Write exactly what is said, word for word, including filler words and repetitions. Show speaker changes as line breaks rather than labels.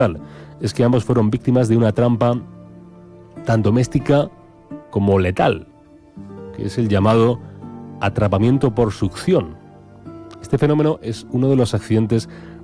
es que ambos fueron víctimas de una trampa tan doméstica como letal, que es el llamado atrapamiento por succión. Este fenómeno es uno de los accidentes